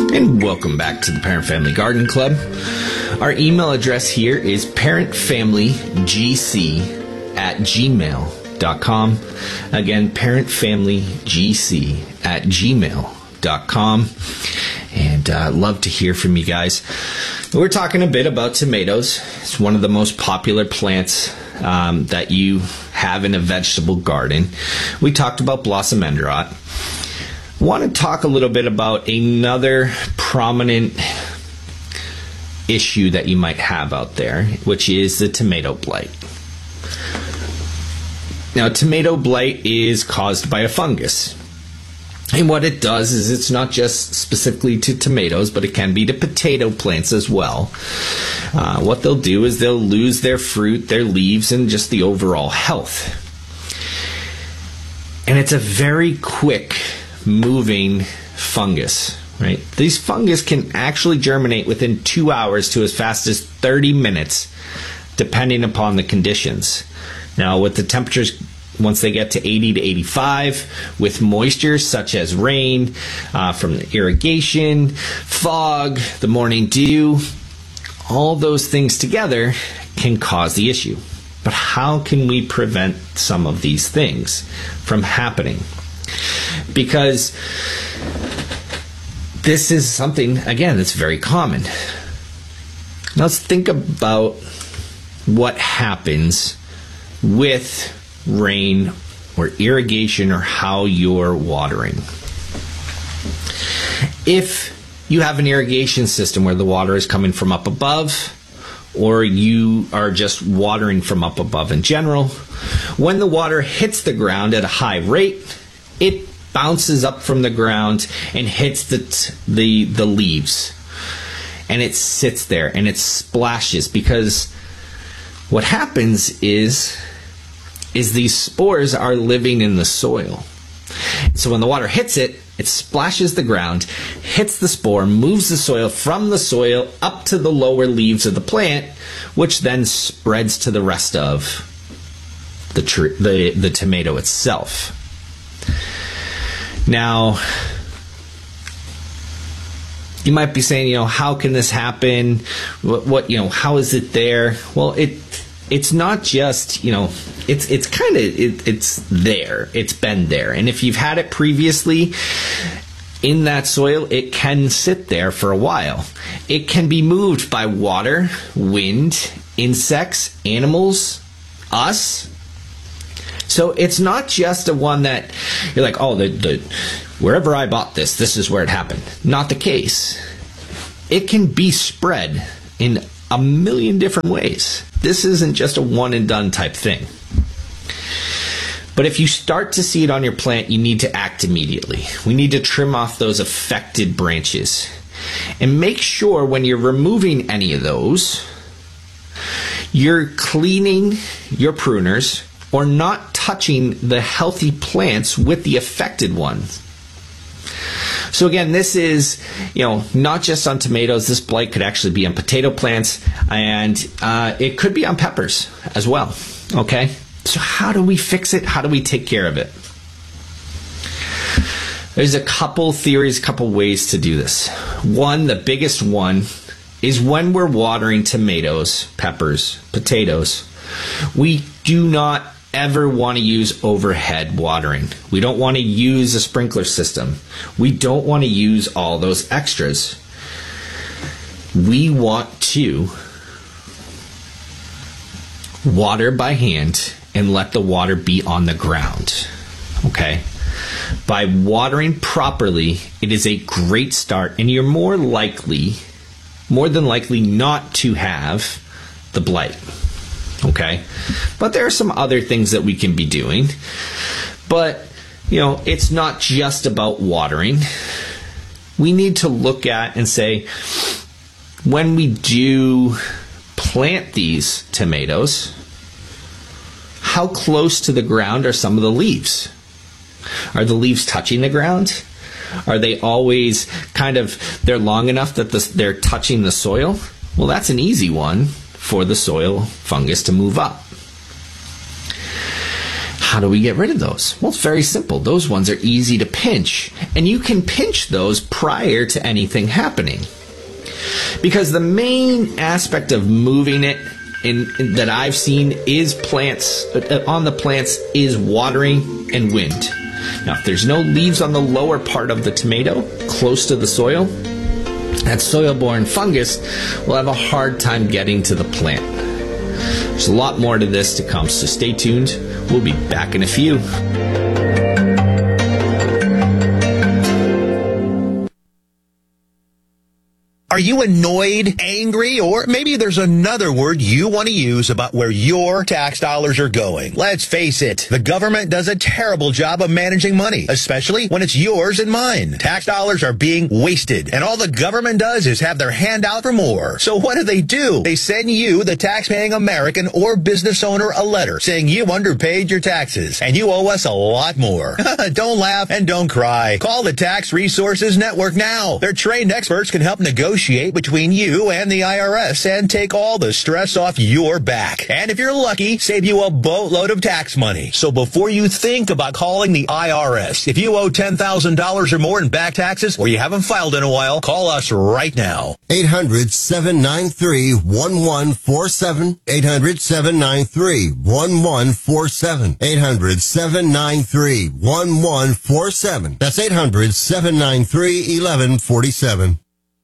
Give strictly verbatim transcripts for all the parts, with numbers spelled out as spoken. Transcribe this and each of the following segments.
And welcome back to the Parent Family Garden Club. Our email address here is parentfamilygc at gmail dot com. Again, parentfamilygc at gmail dot com. And uh, love to hear from you guys. We're talking a bit about tomatoes. It's one of the most popular plants um, that you have in a vegetable garden. We talked about Blossom Endrot. I want to talk a little bit about another prominent issue that you might have out there, which is the tomato blight. Now, tomato blight is caused by a fungus. And what it does is it's not just specifically to tomatoes, but it can be to potato plants as well. Uh, what they'll do is they'll lose their fruit, their leaves, and just the overall health. And it's a very quick moving fungus, right? These fungus can actually germinate within two hours to as fast as thirty minutes, depending upon the conditions. Now, with the temperatures, once they get to eighty to eighty-five, with moisture such as rain uh, from the irrigation, fog, the morning dew, all those things together can cause the issue. But how can we prevent some of these things from happening? Because this is something, again, that's very common. Now let's think about what happens with rain or irrigation or how you're watering. If you have an irrigation system where the water is coming from up above, or you are just watering from up above in general, when the water hits the ground at a high rate, it bounces up from the ground and hits the t- the the leaves, and it sits there and it splashes, because what happens is is these spores are living in the soil. So when the water hits it, it splashes the ground, hits the spore, moves the soil from the soil up to the lower leaves of the plant, which then spreads to the rest of the tr- the, the tomato itself. Now, you might be saying, you know, how can this happen? What, what you know, how is it there? Well, it It's not just, you know, it's it's kind of, it, it's there. It's been there. And if you've had it previously in that soil, it can sit there for a while. It can be moved by water, wind, insects, animals, us. So it's not just a one that you're like, oh, the, the wherever I bought this, this is where it happened. Not the case. It can be spread in a million different ways. This isn't just a one and done type thing. But if you start to see it on your plant, you need to act immediately. We need to trim off those affected branches. And make sure when you're removing any of those, you're cleaning your pruners or not touching the healthy plants with the affected ones. So again, this is, you know, not just on tomatoes. This blight could actually be on potato plants, and uh, it could be on peppers as well. Okay? So how do we fix it? How do we take care of it? There's a couple theories, a couple ways to do this. One, the biggest one, is when we're watering tomatoes, peppers, potatoes, we do not ever want to use overhead watering. We don't want to use a sprinkler system. We don't want to use all those extras. We want to water by hand and let the water be on the ground. Okay? By watering properly, it is a great start, and you're more likely, more than likely not to have the blight. Okay, but there are some other things that we can be doing. But, you know, it's not just about watering. We need to look at and say, when we do plant these tomatoes, how close to the ground are some of the leaves? Are the leaves touching the ground? Are they always kind of, they're long enough that the, they're touching the soil? Well, that's an easy one for the soil fungus to move up. How do we get rid of those? Well, it's very simple. Those ones are easy to pinch, and you can pinch those prior to anything happening. Because the main aspect of moving it in, in, that I've seen is plants, uh, on the plants is watering and wind. Now, if there's no leaves on the lower part of the tomato, close to the soil, that soil-borne fungus will have a hard time getting to the plant. There's a lot more to this to come, so stay tuned. We'll be back in a few. Are you annoyed, angry, or maybe there's another word you want to use about where your tax dollars are going? Let's face it, the government does a terrible job of managing money, especially when it's yours and mine. Tax dollars are being wasted, and all the government does is have their hand out for more. So what do they do? They send you, the tax-paying American or business owner, a letter saying you underpaid your taxes, and you owe us a lot more. Don't laugh and don't cry. Call the Tax Resources Network now. Their trained experts can help negotiate between you and the I R S and take all the stress off your back. And if you're lucky, save you a boatload of tax money. So before you think about calling the I R S, if you owe ten thousand dollars or more in back taxes or you haven't filed in a while, call us right now. eight hundred, seven nine three, one one four seven. eight hundred, seven nine three, one one four seven. eight hundred, seven nine three, one one four seven. That's eight hundred, seven nine three, one one four seven.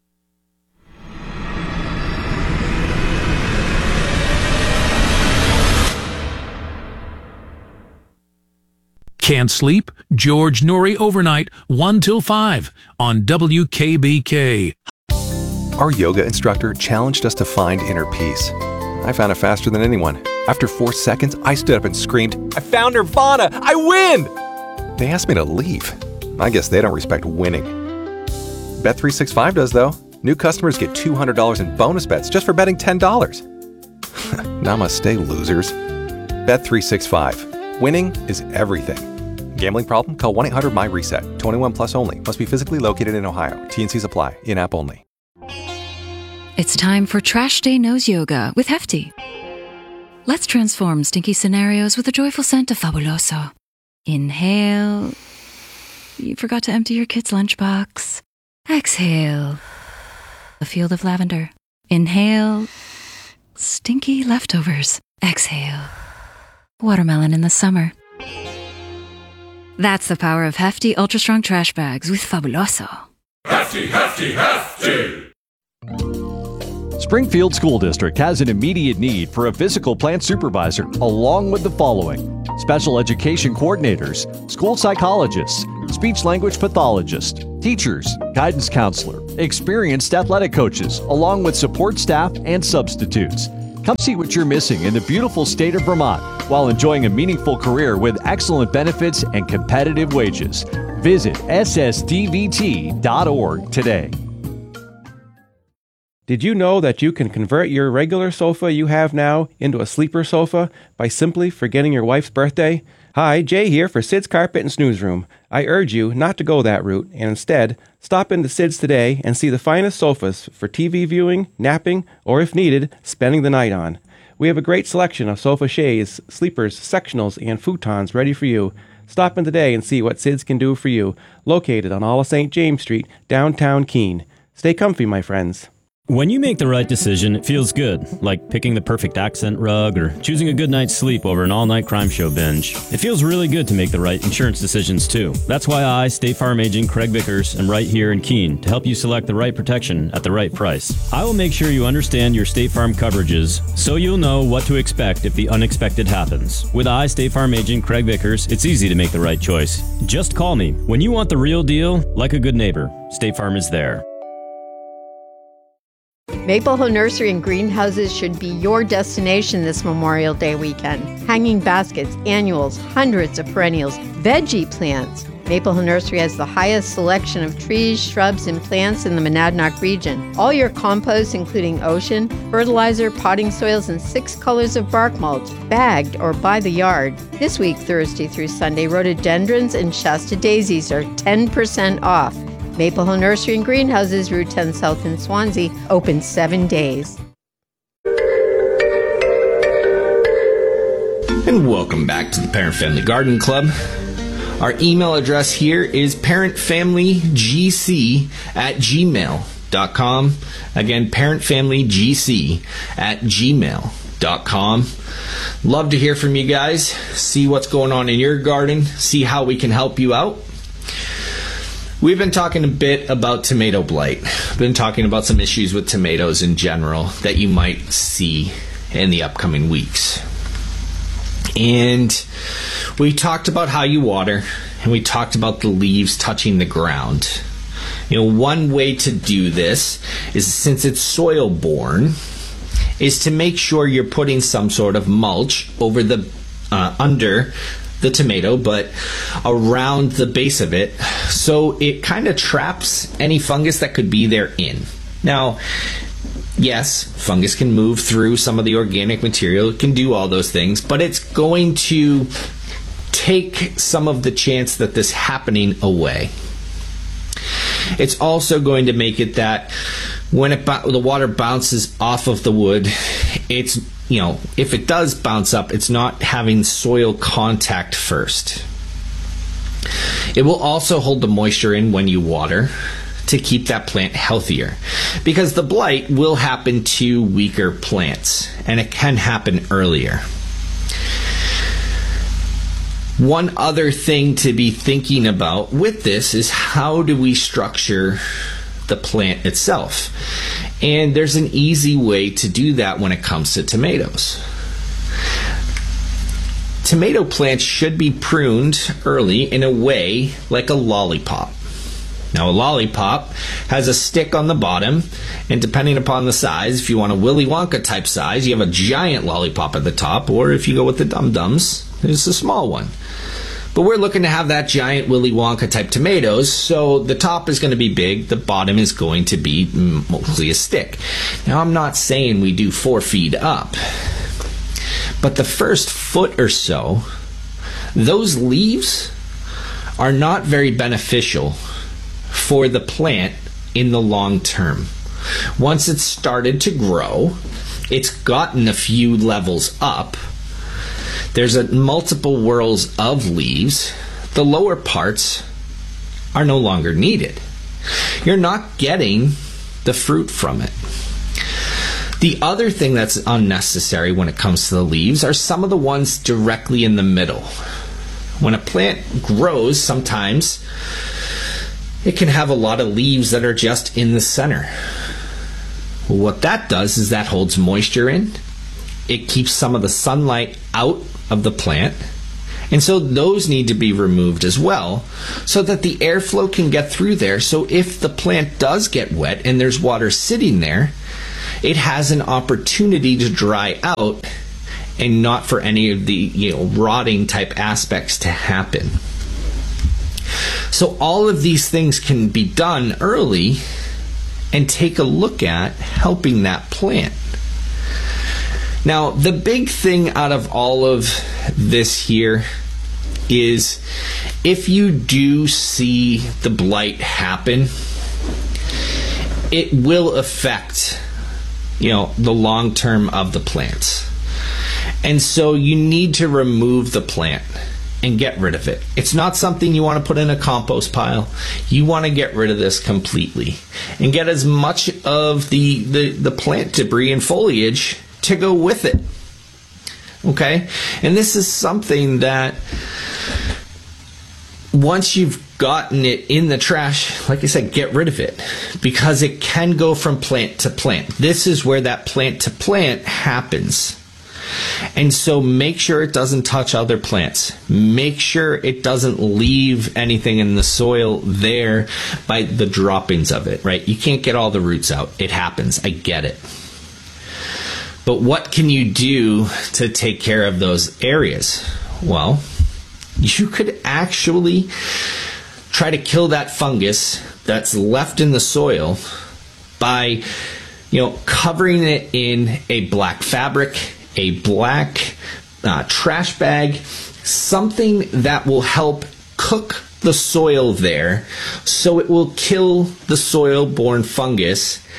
Can't sleep? George Noory overnight, one till five on W K B K. Our yoga instructor challenged us to find inner peace. I found it faster than anyone. After four seconds, I stood up and screamed, "I found Nirvana! I win!" They asked me to leave. I guess they don't respect winning. Bet three sixty-five does, though. New customers get two hundred dollars in bonus bets just for betting ten dollars. Namaste, losers. Bet three sixty-five. Winning is everything. Gambling problem? Call one eight hundred M Y reset. twenty-one plus only. Must be physically located in Ohio. T and Cs apply. In-app only. It's time for Trash Day Nose Yoga with Hefty. Let's transform stinky scenarios with a joyful scent of Fabuloso. Inhale. You forgot to empty your kid's lunchbox. Exhale. A field of lavender. Inhale. Stinky leftovers. Exhale. Watermelon in the summer. That's the power of Hefty Ultra Strong Trash Bags with Fabuloso. Hefty, Hefty, Hefty! Springfield School District has an immediate need for a physical plant supervisor, along with the following: special education coordinators, school psychologists, speech-language pathologists, teachers, guidance counselor, experienced athletic coaches, along with support staff and substitutes. Come see what you're missing in the beautiful state of Vermont while enjoying a meaningful career with excellent benefits and competitive wages. Visit S S D V T dot org today. Did you know that you can convert your regular sofa you have now into a sleeper sofa by simply forgetting your wife's birthday? Hi, Jay here for Sid's Carpet and Snooze Room. I urge you not to go that route and instead stop into Sid's today and see the finest sofas for T V viewing, napping, or if needed, spending the night on. We have a great selection of sofa shades, sleepers, sectionals, and futons ready for you. Stop in today and see what Sid's can do for you, located on all of Saint James Street, downtown Keene. Stay comfy, my friends. When you make the right decision, it feels good, like picking the perfect accent rug or choosing a good night's sleep over an all-night crime show binge. It feels really good to make the right insurance decisions, too. That's why I, State Farm Agent Craig Vickers, am right here in Keene to help you select the right protection at the right price. I will make sure you understand your State Farm coverages so you'll know what to expect if the unexpected happens. With I, State Farm Agent Craig Vickers, it's easy to make the right choice. Just call me. When you want the real deal, like a good neighbor, State Farm is there. Maple Hill Nursery and Greenhouses should be your destination this Memorial Day weekend. Hanging baskets, annuals, hundreds of perennials, veggie plants. Maple Hill Nursery has the highest selection of trees, shrubs, and plants in the Monadnock region. All your compost, including ocean, fertilizer, potting soils, and six colors of bark mulch, bagged or by the yard. This week, Thursday through Sunday, rhododendrons and Shasta daisies are ten percent off. Maple Hill Nursery and Greenhouses, Route ten South in Swansea, open seven days. And welcome back to the Parent Family Garden Club. Our email address here is parentfamilygc at gmail dot com. Again, parentfamilygc at gmail dot com. Love to hear from you guys. See what's going on in your garden. See how we can help you out. We've been talking a bit about tomato blight. We've been talking about some issues with tomatoes in general that you might see in the upcoming weeks. And we talked about how you water, and we talked about the leaves touching the ground. You know, one way to do this is, since it's soil borne, is to make sure you're putting some sort of mulch over the uh, under the tomato, but around the base of it, so it kind of traps any fungus that could be there in. Now, yes, fungus can move through some of the organic material. It can do all those things, but it's going to take some of the chance that this happening away. It's also going to make it that when it the water bounces off of the wood, it's, you know, if it does bounce up, it's not having soil contact first. It will also hold the moisture in when you water, to keep that plant healthier, because the blight will happen to weaker plants, and it can happen earlier. One other thing to be thinking about with this is, how do we structure the plant itself? And there's an easy way to do that when it comes to tomatoes. Tomato plants should be pruned early in a way like a lollipop. Now, a lollipop has a stick on the bottom, and depending upon the size, if you want a Willy Wonka type size, you have a giant lollipop at the top, or if you go with the Dum Dums, there's a small one. But we're looking to have that giant Willy Wonka type tomatoes, so the top is going to be big, the bottom is going to be mostly a stick. Now, I'm not saying we do four feet up, but the first foot or so, those leaves are not very beneficial for the plant in the long term. Once it's started to grow, it's gotten a few levels up, there's a multiple whorls of leaves, the lower parts are no longer needed. You're not getting the fruit from it. The other thing that's unnecessary when it comes to the leaves are some of the ones directly in the middle. When a plant grows, sometimes it can have a lot of leaves that are just in the center. Well, what that does is that holds moisture in. It keeps some of the sunlight out of the plant. And so those need to be removed as well, so that the airflow can get through there. So if the plant does get wet and there's water sitting there, it has an opportunity to dry out and not for any of the, you know, rotting type aspects to happen. So all of these things can be done early and take a look at helping that plant. Now, the big thing out of all of this here is, if you do see the blight happen, it will affect, you know, the long term of the plants. And so you need to remove the plant and get rid of it. It's not something you want to put in a compost pile. You want to get rid of this completely and get as much of the, the, the plant debris and foliage to go with it. Okay? And this is something that once you've gotten it in the trash, like I said, get rid of it, because it can go from plant to plant. This is where that plant to plant happens. And so make sure it doesn't touch other plants. Make sure it doesn't leave anything in the soil there by the droppings of it, right? You can't get all the roots out. It happens. I get it. But what can you do to take care of those areas? Well, you could actually try to kill that fungus that's left in the soil by, you know, covering it in a black fabric, a black uh, trash bag, something that will help cook the soil there, so it will kill the soil-borne fungus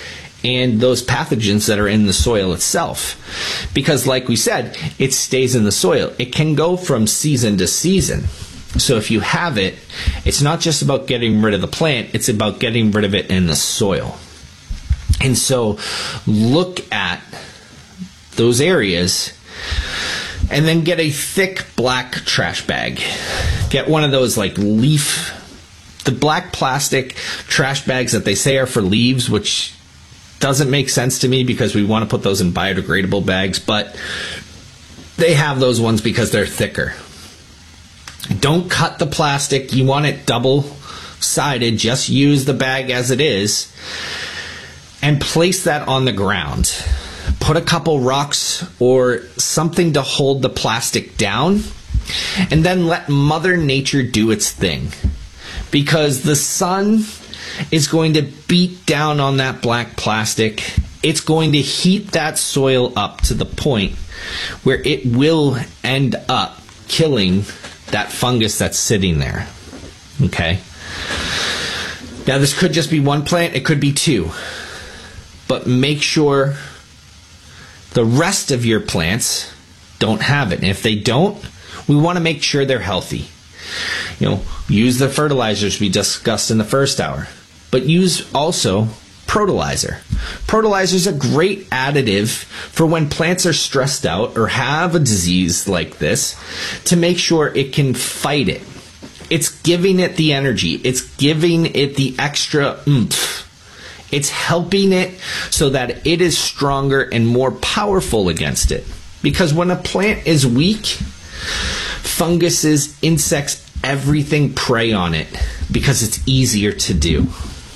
and those pathogens that are in the soil itself. Because like we said, it stays in the soil. It can go from season to season. So if you have it, it's not just about getting rid of the plant, it's about getting rid of it in the soil. And so look at those areas and then get a thick black trash bag. Get one of those like leaf, the black plastic trash bags that they say are for leaves, which doesn't make sense to me because we want to put those in biodegradable bags, but they have those ones because they're thicker. Don't cut the plastic. You want it double-sided. Just use the bag as it is and place that on the ground. Put a couple rocks or something to hold the plastic down, and then let Mother Nature do its thing. Because the sun is going to beat down on that black plastic. It's going to heat that soil up to the point where it will end up killing that fungus that's sitting there. Okay? Now, this could just be one plant. It could be two. But make sure the rest of your plants don't have it. And if they don't, we want to make sure they're healthy. You know, use the fertilizers we discussed in the first hour. But use also Protolizer. Protolizer is a great additive for when plants are stressed out or have a disease like this to make sure it can fight it. It's giving it the energy. It's giving it the extra oomph. It's helping it so that it is stronger and more powerful against it. Because when a plant is weak, funguses, insects, everything prey on it because it's easier to do.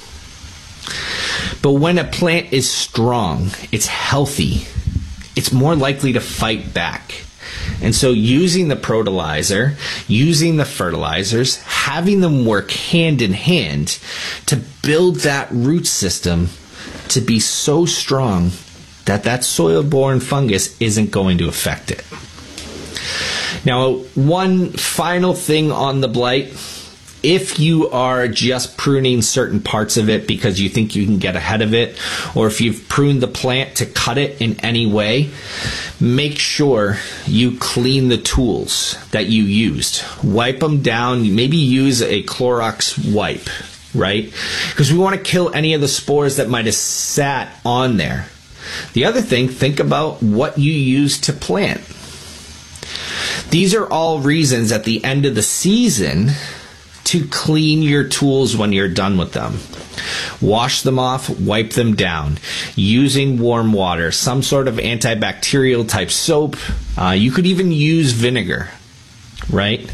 But when a plant is strong, it's healthy, it's more likely to fight back. And so using the Protolizer, using the fertilizers, having them work hand in hand to build that root system to be so strong that that soil-borne fungus isn't going to affect it. Now, one final thing on the blight. If you are just pruning certain parts of it because you think you can get ahead of it, or if you've pruned the plant to cut it in any way, make sure you clean the tools that you used. Wipe them down. Maybe use a Clorox wipe, right? Because we want to kill any of the spores that might have sat on there. The other thing, think about what you use to plant. These are all reasons at the end of the season to clean your tools when you're done with them. Wash them off, wipe them down, using warm water, some sort of antibacterial type soap. Uh, you could even use vinegar, right?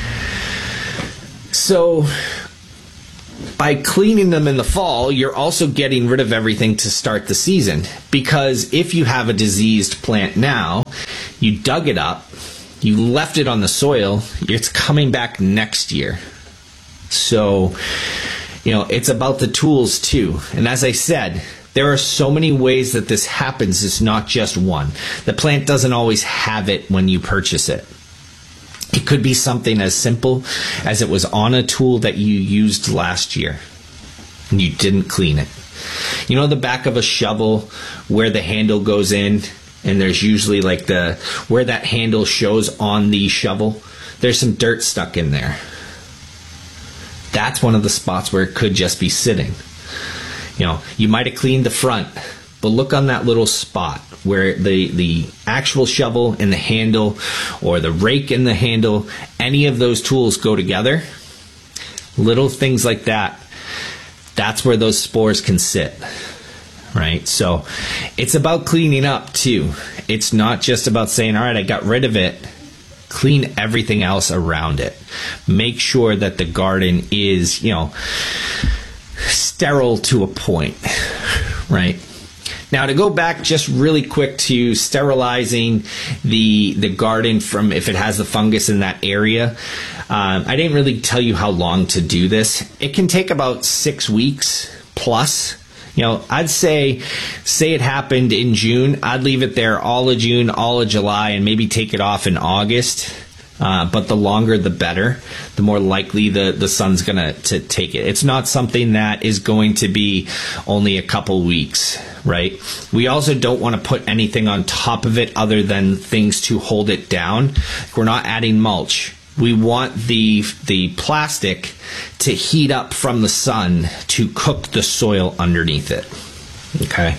So by cleaning them in the fall, you're also getting rid of everything to start the season. Because if you have a diseased plant now, you dug it up, you left it on the soil, it's coming back next year. So, you know, it's about the tools too. And as I said, there are so many ways that this happens. It's not just one. The plant doesn't always have it when you purchase it. It could be something as simple as it was on a tool that you used last year and you didn't clean it. You know the back of a shovel where the handle goes in, and there's usually like the where that handle shows on the shovel, there's some dirt stuck in there. That's one of the spots where it could just be sitting. You know, you might have cleaned the front, but look on that little spot where the, the actual shovel and the handle, or the rake and the handle, any of those tools go together. Little things like that, that's where those spores can sit, right? So it's about cleaning up too. It's not just about saying, all right, I got rid of it. Clean everything else around it. Make sure that the garden is, you know, sterile to a point, right? Now, to go back just really quick to sterilizing the the garden from if it has the fungus in that area, um, I didn't really tell you how long to do this. It can take about six weeks plus. You know, I'd say, say it happened in June, I'd leave it there all of June, all of July, and maybe take it off in August. Uh, but the longer the better, the more likely the, the sun's going to to take it. It's not something that is going to be only a couple weeks, right? We also don't want to put anything on top of it other than things to hold it down. We're not adding mulch. We want the the plastic to heat up from the sun to cook the soil underneath it. Okay.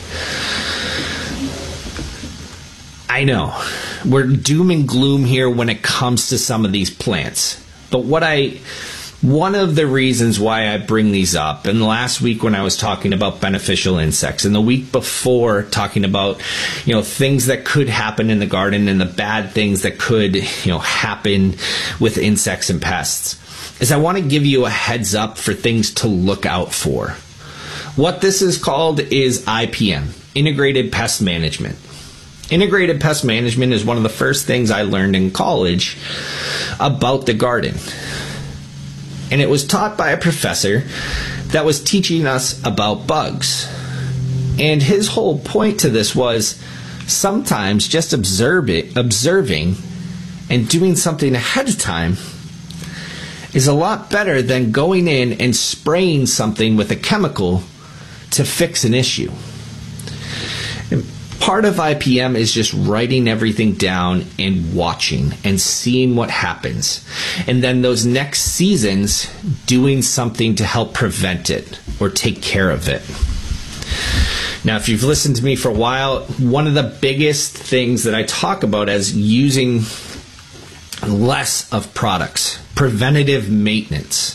I know we're doom and gloom here when it comes to some of these plants, but what I one of the reasons why I bring these up, and last week when I was talking about beneficial insects, and the week before talking about, you know, things that could happen in the garden and the bad things that could, you know, happen with insects and pests, is I want to give you a heads up for things to look out for. What this is called is I P M, Integrated Pest Management. Integrated Pest Management is one of the first things I learned in college about the garden. And it was taught by a professor that was teaching us about bugs. And his whole point to this was sometimes just observe it, observing and doing something ahead of time is a lot better than going in and spraying something with a chemical to fix an issue. And part of I P M is just writing everything down and watching and seeing what happens. And then those next seasons, doing something to help prevent it or take care of it. Now, if you've listened to me for a while, one of the biggest things that I talk about is using less of products, preventative maintenance.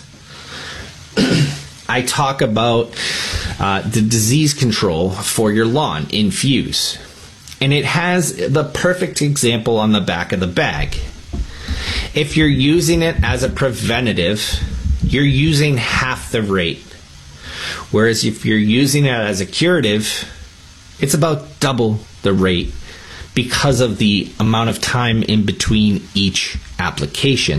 I talk about uh, the disease control for your lawn, Infuse. And it has the perfect example on the back of the bag. If you're using it as a preventative, you're using half the rate. Whereas if you're using it as a curative, it's about double the rate because of the amount of time in between each application.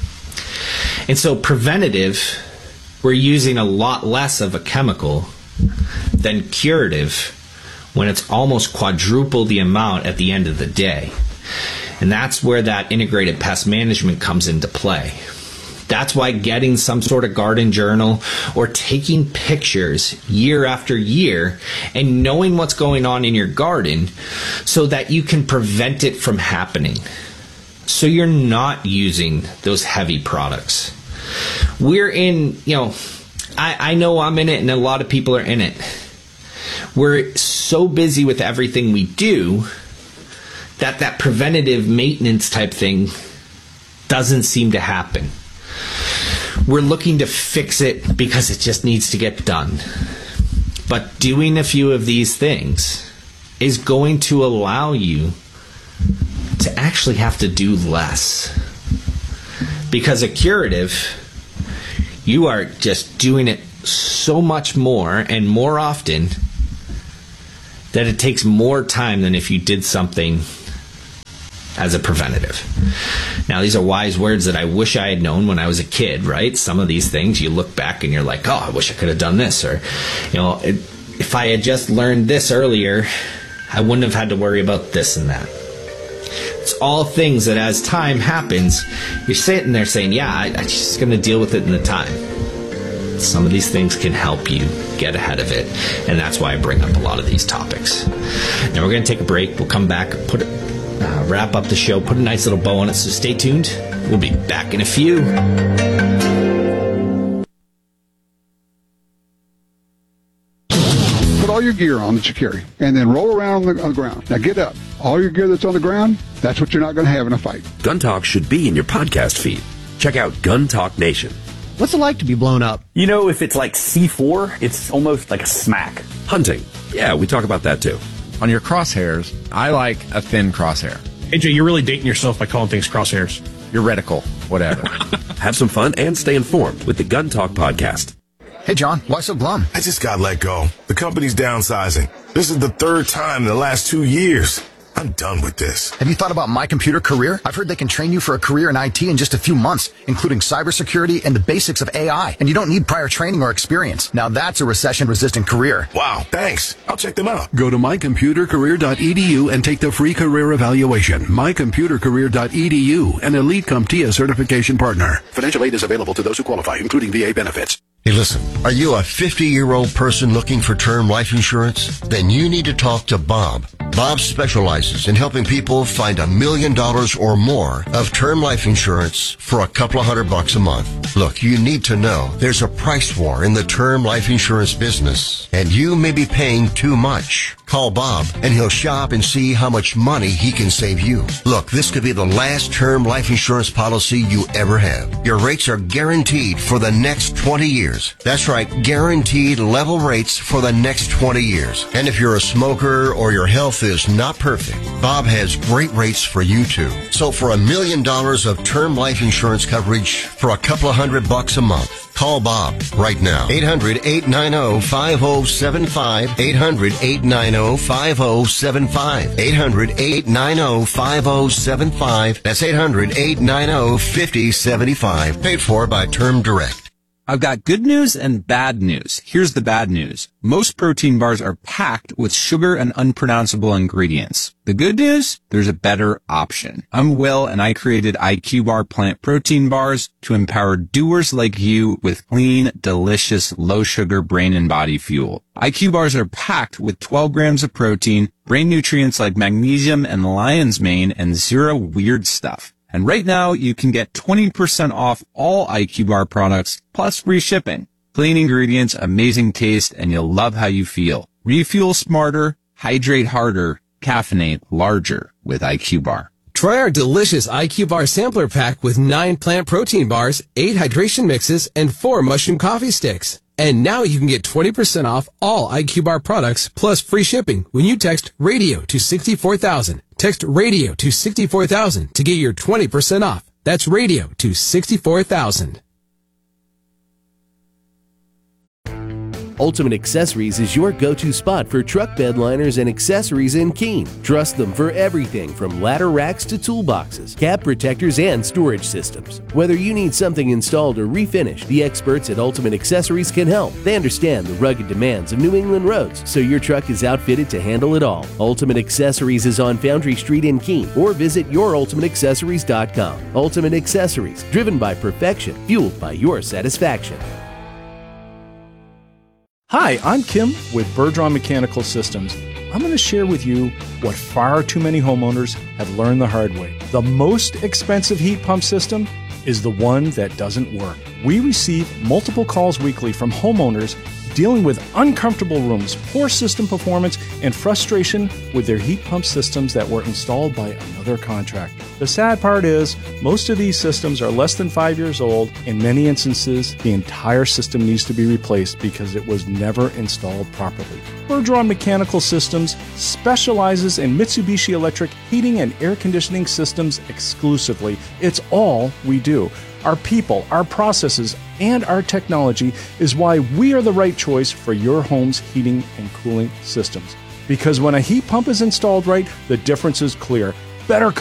And so preventative, we're using a lot less of a chemical than curative when it's almost quadruple the amount at the end of the day. And that's where that integrated pest management comes into play. That's why getting some sort of garden journal or taking pictures year after year and knowing what's going on in your garden so that you can prevent it from happening. So you're not using those heavy products. We're in, you know, I, I know I'm in it and a lot of people are in it. We're so busy with everything we do that that preventative maintenance type thing doesn't seem to happen. We're looking to fix it because it just needs to get done. But doing a few of these things is going to allow you to actually have to do less. Because a curative, you are just doing it so much more and more often that it takes more time than if you did something as a preventative. Now, these are wise words that I wish I had known when I was a kid, right? Some of these things, you look back and you're like, oh, I wish I could have done this. Or, you know, it, if I had just learned this earlier, I wouldn't have had to worry about this and that. It's all things that as time happens, you're sitting there saying, yeah, I, I'm just going to deal with it in the time. Some of these things can help you get ahead of it, and that's why I bring up a lot of these topics. Now we're going to take a break. We'll come back, put it, uh, wrap up the show, put a nice little bow on it, so stay tuned. We'll be back in a few. Put all your gear on that you carry, and then roll around on the, on the ground. Now get up. All your gear that's on the ground, that's what you're not going to have in a fight. Gun Talk should be in your podcast feed. Check out Gun Talk Nation. What's it like to be blown up? You know, if it's like C four, it's almost like a smack. Hunting. Yeah, we talk about that too. On your crosshairs, I like a thin crosshair. A J, you're really dating yourself by calling things crosshairs. Your reticle, whatever. Have some fun and stay informed with the Gun Talk podcast. Hey, John, why so glum? I just got let go. The company's downsizing. This is the third time in the last two years. I'm done with this. Have you thought about My Computer Career? I've heard they can train you for a career in I T in just a few months, including cybersecurity and the basics of A I. And you don't need prior training or experience. Now that's a recession-resistant career. Wow, thanks. I'll check them out. Go to my computer career dot e d u and take the free career evaluation. my computer career dot e d u, an Elite CompTIA certification partner. Financial aid is available to those who qualify, including V A benefits. Hey, listen, are you a fifty-year-old person looking for term life insurance? Then you need to talk to Bob. Bob specializes in helping people find a million dollars or more of term life insurance for a couple of hundred bucks a month. Look, you need to know there's a price war in the term life insurance business, and you may be paying too much. Call Bob, and he'll shop and see how much money he can save you. Look, this could be the last term life insurance policy you ever have. Your rates are guaranteed for the next twenty years. That's right, guaranteed level rates for the next twenty years. And if you're a smoker or your health is not perfect, Bob has great rates for you too. So for a million dollars of term life insurance coverage for a couple of hundred bucks a month, call Bob right now. eight hundred, eight nine zero, five zero seven five. eight hundred, eight nine zero, five zero seven five. eight hundred, eight nine zero, five zero seven five. That's eight hundred, eight nine zero, five zero seven five. Paid for by Term Direct. I've got good news and bad news. Here's the bad news. Most protein bars are packed with sugar and unpronounceable ingredients. The good news? There's a better option. I'm Will, and I created I Q Bar plant protein bars to empower doers like you with clean, delicious, low-sugar brain and body fuel. I Q Bars are packed with twelve grams of protein, brain nutrients like magnesium and lion's mane, and zero weird stuff. And right now, you can get twenty percent off all I Q Bar products, plus free shipping. Clean ingredients, amazing taste, and you'll love how you feel. Refuel smarter, hydrate harder, caffeinate larger with I Q Bar. Try our delicious I Q Bar sampler pack with nine plant protein bars, eight hydration mixes, and four mushroom coffee sticks. And now you can get twenty percent off all I Q Bar products plus free shipping when you text RADIO to sixty-four thousand. Text RADIO to sixty-four thousand to get your twenty percent off. That's RADIO to sixty-four thousand. Ultimate Accessories is your go-to spot for truck bed liners and accessories in Keene. Trust them for everything from ladder racks to toolboxes, cab protectors, and storage systems. Whether you need something installed or refinished, the experts at Ultimate Accessories can help. They understand the rugged demands of New England roads, so your truck is outfitted to handle it all. Ultimate Accessories is on Foundry Street in Keene, or visit your ultimate accessories dot com. Ultimate Accessories, driven by perfection, fueled by your satisfaction. Hi, I'm Kim with Bergeron Mechanical Systems. I'm going to share with you what far too many homeowners have learned the hard way. The most expensive heat pump system is the one that doesn't work. We receive multiple calls weekly from homeowners dealing with uncomfortable rooms, poor system performance, and frustration with their heat pump systems that were installed by another contractor. The sad part is, most of these systems are less than five years old. In many instances, the entire system needs to be replaced because it was never installed properly. Bergeron Mechanical Systems specializes in Mitsubishi Electric heating and air conditioning systems exclusively. It's all we do. Our people, our processes, and our technology is why we are the right choice for your home's heating and cooling systems. Because when a heat pump is installed right, the difference is clear. Better